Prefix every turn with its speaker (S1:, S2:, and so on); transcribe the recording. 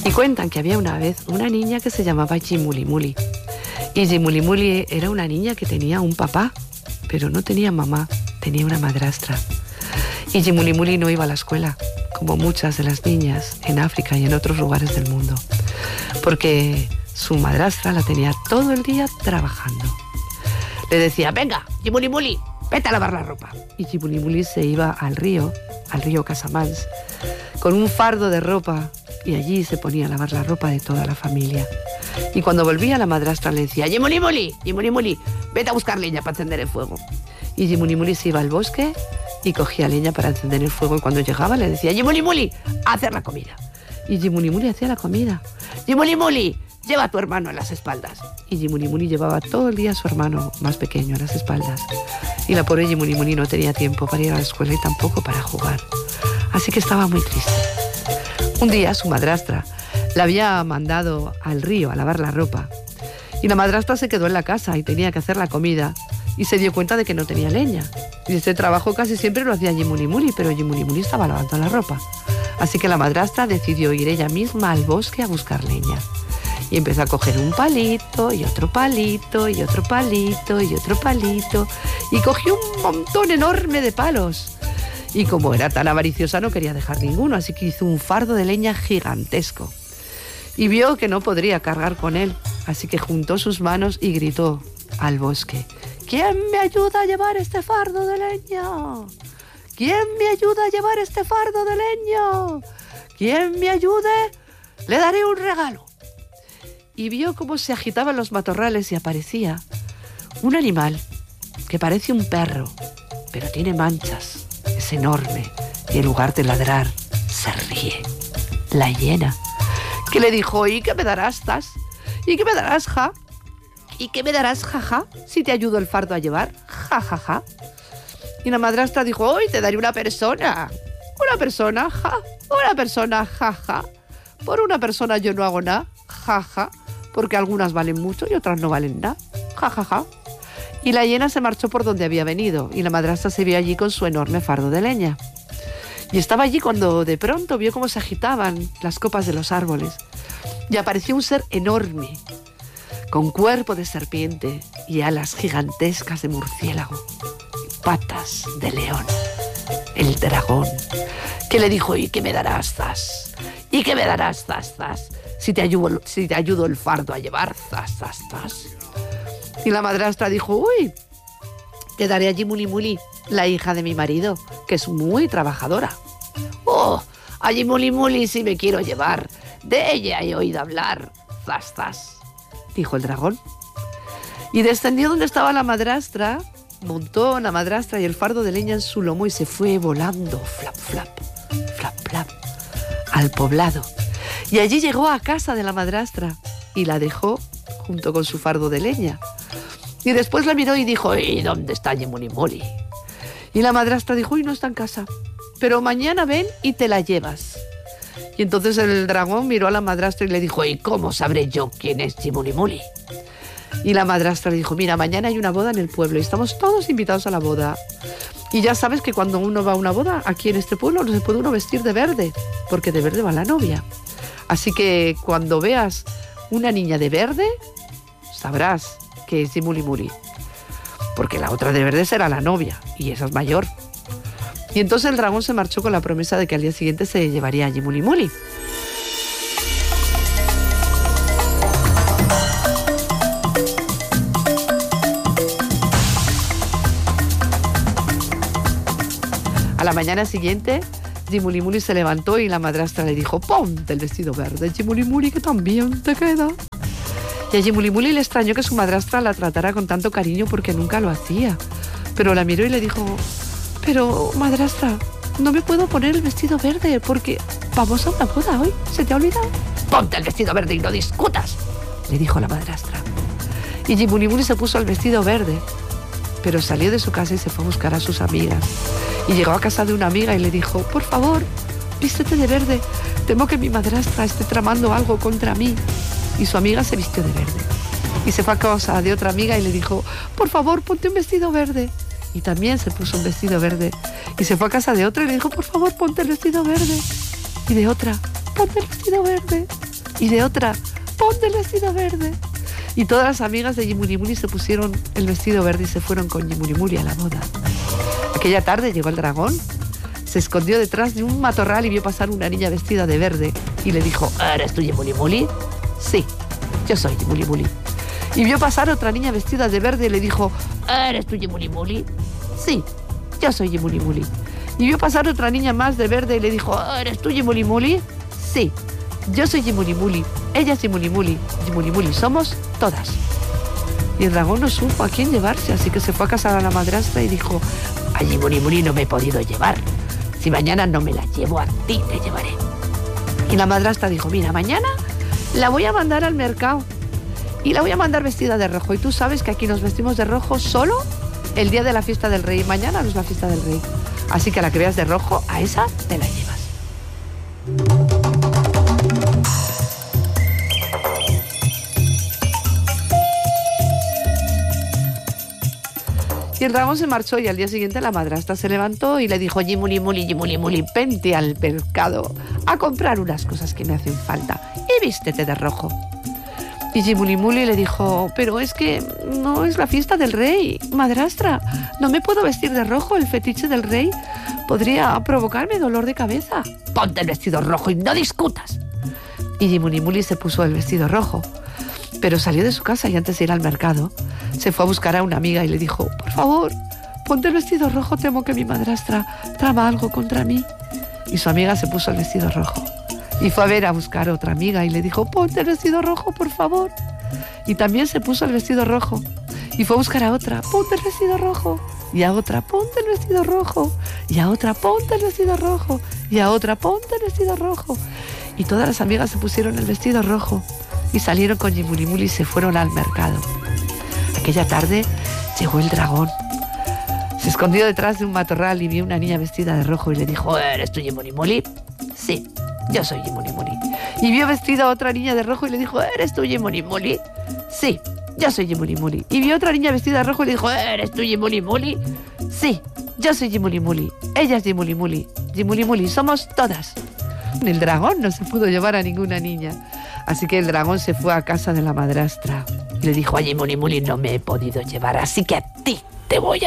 S1: Y cuentan que había una vez una niña que se llamaba Yimulimuli. Y Yimulimuli era una niña que tenía un papá, pero no tenía mamá, tenía una madrastra. Y Yimulimuli no iba a la escuela, como muchas de las niñas en África y en otros lugares del mundo, porque su madrastra la tenía todo el día trabajando. Le decía, venga, Yimulimuli, vete a lavar la ropa. Y Yimulimuli se iba al río Casamance, con un fardo de ropa, y allí se ponía a lavar la ropa de toda la familia. Y cuando volvía, la madrastra le decía, Yimulimuli, Yimulimuli, vete a buscar leña para encender el fuego. Y Yimulimuli se iba al bosque y cogía leña para encender el fuego, y cuando llegaba le decía, Yimulimuli, a hacer la comida. Y Yimulimuli hacía la comida. Yimulimuli, lleva a tu hermano en las espaldas. Y Yimulimuli llevaba todo el día a su hermano más pequeño en las espaldas. Y la pobre Yimulimuli no tenía tiempo para ir a la escuela y tampoco para jugar. Así que estaba muy triste. Un día su madrastra la había mandado al río a lavar la ropa. Y la madrastra se quedó en la casa y tenía que hacer la comida. Y se dio cuenta de que no tenía leña. Y ese trabajo casi siempre lo hacía Yimulimuli, pero Yimulimuli estaba lavando la ropa. Así que la madrastra decidió ir ella misma al bosque a buscar leña. Y empezó a coger un palito, y otro palito, y otro palito, y otro palito. Y cogió un montón enorme de palos. Y como era tan avariciosa, no quería dejar ninguno, así que hizo un fardo de leña gigantesco. Y vio que no podría cargar con él, así que juntó sus manos y gritó al bosque, ¿quién me ayuda a llevar este fardo de leña? ¿Quién me ayuda a llevar este fardo de leña? ¿Quién me ayude? Le daré un regalo. Y vio cómo se agitaban los matorrales y aparecía un animal que parece un perro, pero tiene manchas, es enorme, y en lugar de ladrar, se ríe. La hiena, que le dijo, ¿y qué me darás, tas? ¿Y qué me darás, ja? ¿Y qué me darás, jaja, si te ayudo el fardo a llevar? Ja, ja, ja. Y la madrastra dijo, hoy te daré una persona, ja, una persona, ja, ja. Por una persona yo no hago nada, ja, ja, porque algunas valen mucho y otras no valen nada, ja, ja, ja. Y la hiena se marchó por donde había venido, y la madrastra se vio allí con su enorme fardo de leña. Y estaba allí cuando de pronto vio cómo se agitaban las copas de los árboles, y apareció un ser enorme, con cuerpo de serpiente y alas gigantescas de murciélago, y patas de león, el dragón, que le dijo, ¿y qué me darás, zas? ¿Y qué me darás, zas, zas? Si te ayudo el fardo a llevar, zas, zas, zas. Y la madrastra dijo, uy, te daré a Yimulimuli, la hija de mi marido, que es muy trabajadora. Oh, a Yimulimuli sí me quiero llevar, de ella he oído hablar, zas, zas, dijo el dragón. Y descendió donde estaba la madrastra, montó la madrastra y el fardo de leña en su lomo y se fue volando, flap, flap, flap, flap, al poblado. Y allí llegó a casa de la madrastra y la dejó junto con su fardo de leña. Y después la miró y dijo, ¿y dónde está Yimulimuli? Y la madrastra dijo, uy, no está en casa, pero mañana ven y te la llevas. Y entonces el dragón miró a la madrastra y le dijo, ¿y cómo sabré yo quién es Yimulimuli? Y la madrastra le dijo, mira, mañana hay una boda en el pueblo y estamos todos invitados a la boda. Y ya sabes que cuando uno va a una boda, aquí en este pueblo no se puede uno vestir de verde, porque de verde va la novia. Así que cuando veas una niña de verde, sabrás que es Yimulimuli, porque la otra de verde será la novia, y esa es mayor. Y entonces el dragón se marchó con la promesa de que al día siguiente se llevaría a Yimulimuli. A la mañana siguiente, Yimulimuli se levantó y la madrastra le dijo, ponte el vestido verde, Yimulimuli, que también te queda. Y a Yimulimuli le extrañó que su madrastra la tratara con tanto cariño porque nunca lo hacía. Pero la miró y le dijo, pero madrastra, no me puedo poner el vestido verde porque vamos a una boda hoy, ¿se te ha olvidado? Ponte el vestido verde y no discutas, le dijo la madrastra. Y Yimulimuli se puso el vestido verde, pero salió de su casa y se fue a buscar a sus amigas. Y llegó a casa de una amiga y le dijo, por favor, vístete de verde, temo que mi madrastra esté tramando algo contra mí. Y su amiga se vistió de verde. Y se fue a casa de otra amiga y le dijo, por favor, ponte un vestido verde. Y también se puso un vestido verde. Y se fue a casa de otra y le dijo, por favor, ponte el vestido verde. Y de otra, ponte el vestido verde. Y de otra, ponte el vestido verde. Y todas las amigas de Yimulimuli se pusieron el vestido verde y se fueron con Yimulimuli a la boda. Aquella tarde llegó el dragón, se escondió detrás de un matorral y vio pasar una niña vestida de verde y le dijo, ¿eres tú Yimulimuli? Sí, yo soy Yimulimuli. Y vio pasar otra niña vestida de verde y le dijo, ¿eres tú Yimulimuli? Sí, yo soy Yimulimuli. Y vio pasar otra niña más de verde y le dijo, ¿eres tú Yimulimuli? Sí, yo soy Yimulimuli. Ella es Yimulimuli. Yimulimuli somos todas. Y el dragón no supo a quién llevarse, así que se fue a casa de la madrastra y dijo, a Yimulimuli no me he podido llevar. Si mañana no me la llevo, a ti te llevaré. Y la madrastra dijo, mira, mañana la voy a mandar al mercado y la voy a mandar vestida de rojo. Y tú sabes que aquí nos vestimos de rojo solo el día de la fiesta del rey. Mañana no es la fiesta del rey. Así que a la que veas de rojo, a esa te la llevas. Y el dragón se marchó y al día siguiente la madrastra se levantó y le dijo, Yimulimuli, Yimulimuli, vente al mercado a comprar unas cosas que me hacen falta y vístete de rojo. Y Yimulimuli le dijo, pero es que no es la fiesta del rey, madrastra, no me puedo vestir de rojo, el fetiche del rey podría provocarme dolor de cabeza. Ponte el vestido rojo y no discutas. Y Yimulimuli se puso el vestido rojo, pero salió de su casa y antes de ir al mercado se fue a buscar a una amiga y le dijo, por favor, ponte el vestido rojo, temo que mi madrastra trama algo contra mí. Y su amiga se puso el vestido rojo. Y fue a ver a buscar a otra amiga y le dijo, ponte el vestido rojo, por favor. Y también se puso el vestido rojo. Y fue a buscar a otra, ponte el vestido rojo. Y a otra, ponte el vestido rojo. Y a otra, ponte el vestido rojo. Y a otra, ponte el vestido rojo. Y todas las amigas se pusieron el vestido rojo. Y salieron con Yimulimuli y se fueron al mercado. Aquella tarde llegó el dragón. Se escondió detrás de un matorral y vio una niña vestida de rojo y le dijo, ¿eres tú Yimulimuli? Sí, yo soy Yimulimuli. Y vio vestida a otra niña de rojo y le dijo, ¿eres tú Yimulimuli? Sí, yo soy Yimulimuli. Y vio otra niña vestida de rojo y le dijo, ¿eres tú Yimulimuli? Sí, yo soy Yimulimuli. Ella es Yimulimuli. Yimulimuli somos todas. El dragón no se pudo llevar a ninguna niña. Así que el dragón se fue a casa de la madrastra y le dijo, a Yimulimuli no me he podido llevar, así que a ti te voy a